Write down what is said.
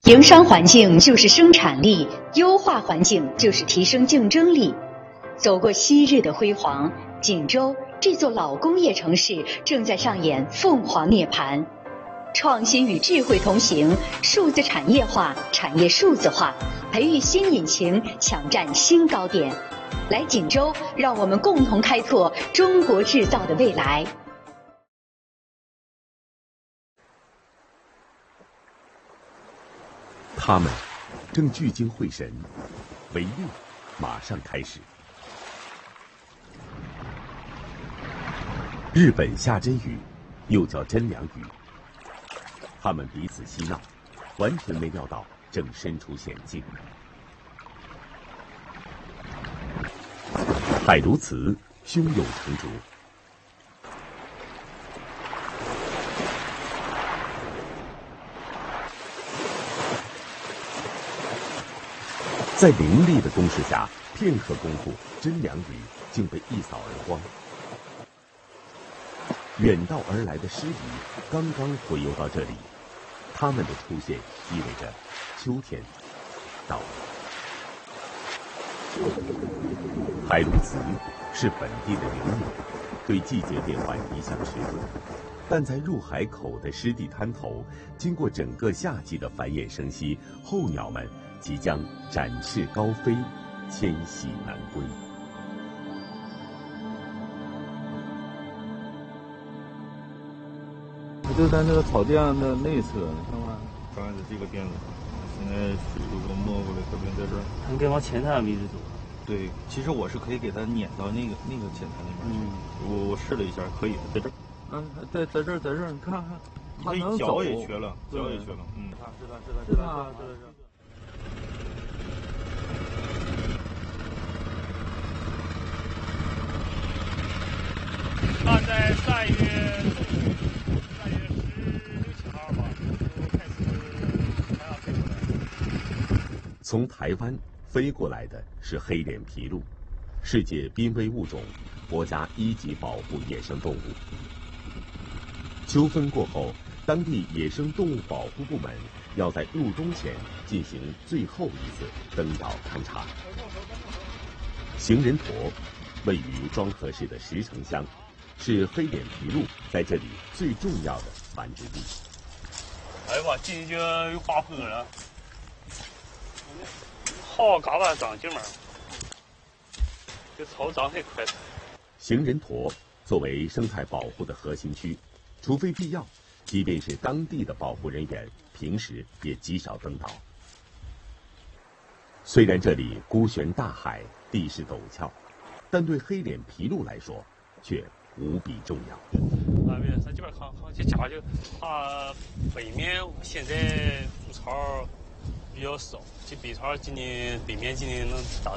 营商环境就是生产力，优化环境就是提升竞争力。走过昔日的辉煌，锦州这座老工业城市正在上演凤凰涅槃。创新与智慧同行，数字产业化、产业数字化，培育新引擎，抢占新高点。来锦州，让我们共同开拓中国制造的未来。 他们正聚精会神，围猎马上开始。日本下真鱼，又叫真良鱼。他们彼此嬉闹，完全没料到正身处险境。海如瓷，胸有成竹。在凌厉的攻势下，片刻功夫，真良鱼竟被一扫而光。远道而来的狮鱼刚刚回游到这里，它们的出现意味着秋天到了。海如瓷是本地的灵鸟，对季节变换一向迟钝，但在入海口的湿地滩头，经过整个夏季的繁衍生息，候鸟们即将展翅高飞，迁徙南归。 就在这个草甸的内侧，你看看， 刚开始这个辫子，现在水都没过来，这边在这儿。 他们该往前台位置走。 对，其实我是可以给它撵到那个前台那边去。我试了一下，可以，在这儿。 在这儿，你看看，它能走。 脚也瘸了，脚也瘸了。 是它。 他在3月16、17号吧，就开始还要飞过来。 从台湾飞过来的是黑脸琵鹭，世界濒危物种，国家1级保护野生动物。秋分过后，当地野生动物保护部门要在入冬前进行最后一次登岛勘察。行人坨位于庄河市的石城乡，是黑脸琵鹭在这里最重要的繁殖地。 哎呀，进去就有8坡了，好嘎巴长劲儿，这草长太快了。 行人坨作为生态保护的核心区，除非必要，即便是当地的保护人员，平时也极少登岛。虽然这里孤悬大海，地势陡峭，但对黑脸琵鹭来说却无比重要。 它这边看这家就它北面现在筑巢比较少，这北巢今年北面今年能达